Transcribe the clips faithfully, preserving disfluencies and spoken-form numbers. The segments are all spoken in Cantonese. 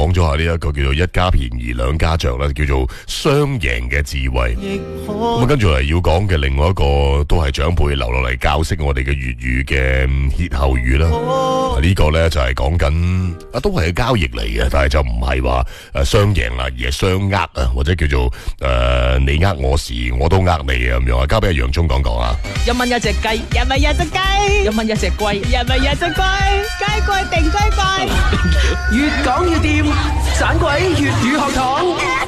講咗下呢一個叫做一家便宜兩家着啦，叫做雙贏嘅智慧。咁啊，跟住嚟要講嘅另外一個都係長輩留落嚟教識我哋嘅粵語嘅歇後語啦。啊呢個咧就係講緊啊，都係交易嚟嘅，但係就唔係話誒雙贏啦，而係雙呃啊，或者叫做誒、呃、你呃我時，我都呃你啊咁樣啊。交俾阿洋葱講講啊。 一蚊一隻雞，一蚊一隻雞，一蚊一隻龜，一蚊一隻龜，雞貴定雞貴。越講越掂，盞鬼粵語學堂。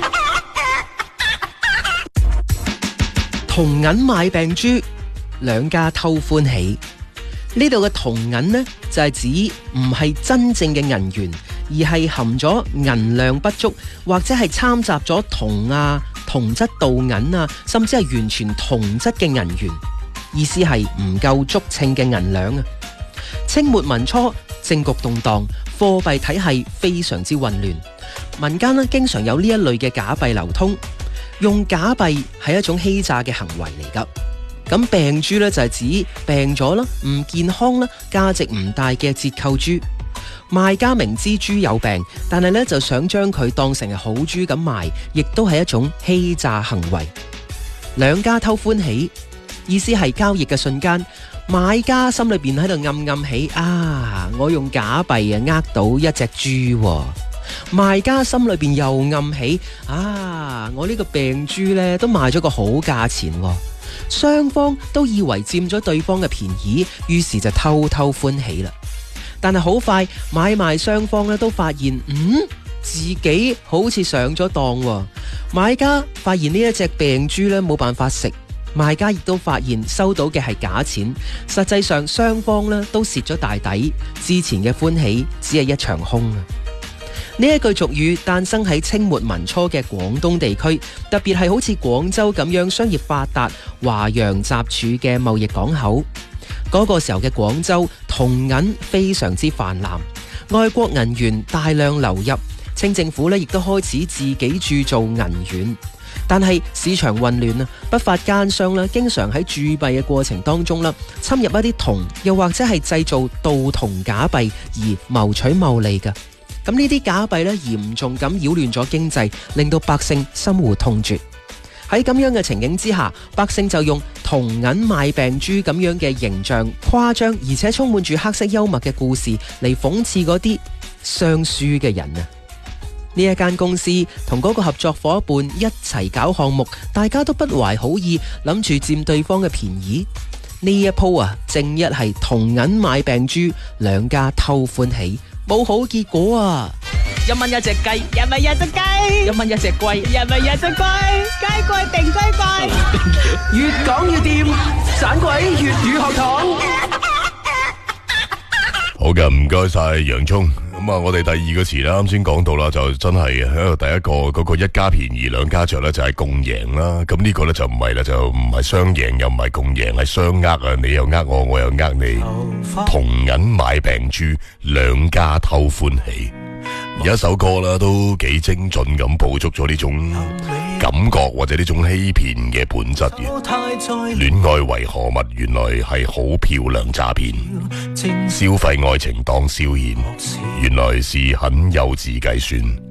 銅銀買病豬，兩家偷歡喜。呢度嘅銅銀呢，就係指唔係真正嘅銀元，而係含咗銀量不足，或者係摻雜咗銅啊、銅質鍍銀啊，甚至係完全銅質嘅銀元。意思係唔夠足稱嘅銀兩啊！清末民初政局動盪，貨幣體系非常之混亂，民間呢經常有呢一類嘅假幣流通。用假幣係一種欺詐嘅行為嚟噶。咁病豬呢，就係指病咗啦、唔健康啦、價值唔大嘅折扣豬。賣家明知豬有病，但係呢就想將佢當成係好豬咁賣，亦都係一種欺詐行為。兩家偷歡喜，意思係交易嘅瞬間，買家心裏邊喺度暗暗喜啊，我用假幣啊呃到一隻豬喎。賣家心裏邊又暗喜啊，我呢個病豬呢都賣咗個好價錢喎。雙方都以為佔咗對方嘅便宜，於是就偷偷歡喜啦。但係好快，買賣雙方咧都發現，嗯，自己好似上咗當喎。買家發現呢一隻病豬咧冇辦法食，賣家亦都發現收到嘅係假錢，實際上雙方咧都蝕咗大底，之前嘅歡喜只係一場空啊！呢一句俗語誕生喺清末民初嘅廣東地區，特別係好似廣州咁樣商業發達、華洋雜處嘅貿易港口。嗰、那個時候嘅廣州銅銀非常之泛濫，外國銀元大量流入，清政府咧亦都開始自己鑄造銀元。但係市場混亂啊，不法奸商啦，經常喺鑄幣嘅過程當中啦，侵入一啲銅，又或者係製造盜銅假幣而謀取牟利嘅。咁呢啲假幣咧，嚴重咁擾亂咗經濟，令到百姓深惡痛絕。喺咁樣嘅情景之下，百姓就用銅銀賣病豬咁樣嘅形象，誇張而且充滿住黑色幽默嘅故事嚟諷刺嗰啲雙輸嘅人啊！呢一間公司同嗰個合作伙伴一齊搞項目，大家都不懷好意，諗住佔對方嘅便宜。呢一鋪啊，正一係銅銀買病豬，兩家偷歡喜。冇好結果啊！ 一蚊一隻雞，一蚊一隻雞，一蚊一隻龜，一蚊一隻龜，雞貴定雞貴。越講越掂，盞鬼粵語學堂。 好嘅，唔該晒洋葱。咁啊，我哋第二個詞啦，啱先講到啦，就真係喺度第一個嗰、那個一家便宜兩家着咧，就係共贏啦。咁呢個咧就唔係啦，就唔係雙贏，又唔係共贏，係雙呃啊！你又呃我，我又呃你。銅銀買病豬，兩家偷歡喜。而一首歌啦，都幾精準咁捕捉咗呢種感覺或者呢種欺騙嘅本質嘅。戀愛為何物？原來係好漂亮詐騙。消費愛情當消遣，原來是很幼稚計算。